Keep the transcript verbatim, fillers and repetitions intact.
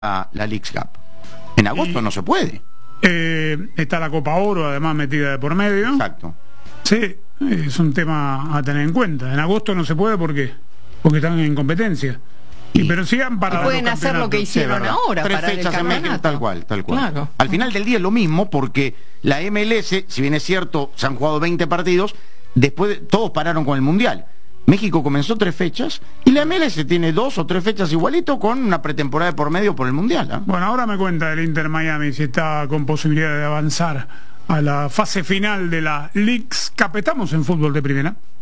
la, la Leagues Cup. En agosto y, no se puede. Eh, está la Copa Oro, además, metida de por medio. Exacto. Sí, es un tema a tener en cuenta. En agosto no se puede, ¿por qué? Porque están en competencia. Y, pero sí han parado. Y pueden hacer lo que hicieron sí, ahora. Tres para fechas en México, tal cual, tal cual. Claro. Al final del día es lo mismo, porque la M L S, si bien es cierto, se han jugado veinte partidos, después de, todos pararon con el Mundial. México comenzó tres fechas y la M L S tiene dos o tres fechas igualito con una pretemporada de por medio por el Mundial. ¿eh? Bueno, ahora me cuenta el Inter Miami si está con posibilidad de avanzar a la fase final de la Leagues Cup. Estamos en fútbol de primera.